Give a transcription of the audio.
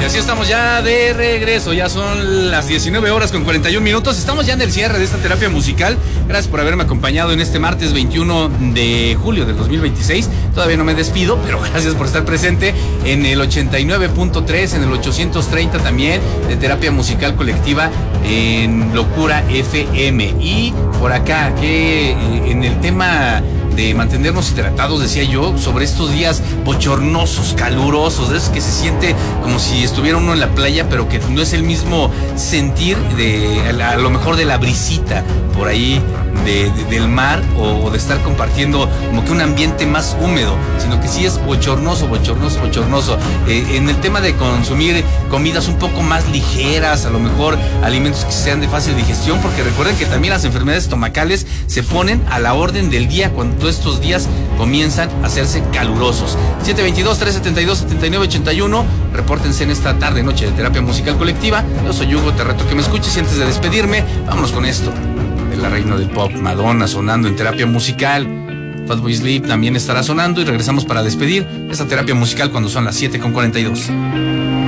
Y así estamos ya de regreso, ya son las 19 horas con 41 minutos, estamos ya en el cierre de esta terapia musical. Gracias por haberme acompañado en este martes 21 de julio del 2026. Todavía no me despido, pero gracias por estar presente en el 89.3, en el 830 también, de terapia musical colectiva en Locura FM. Y por acá, que en el tema de mantenernos hidratados, decía yo, sobre estos días bochornosos, calurosos, de esos que se siente como si estuviera uno en la playa, pero que no es el mismo sentir a lo mejor de la brisita por ahí del mar, o de estar compartiendo como que un ambiente más húmedo, sino que sí es bochornoso. En el tema de consumir comidas un poco más ligeras, a lo mejor alimentos que sean de fácil digestión, porque recuerden que también las enfermedades estomacales se ponen a la orden del día cuando todos estos días comienzan a hacerse calurosos. 722-372-7981, repórtense en esta tarde noche de terapia musical colectiva. Yo soy Hugo, te reto que me escuches, y antes de despedirme, vámonos con esto de la reina del pop, Madonna, sonando en terapia musical. Fatboy Slim también estará sonando, y regresamos para despedir esta terapia musical cuando son las 7:42.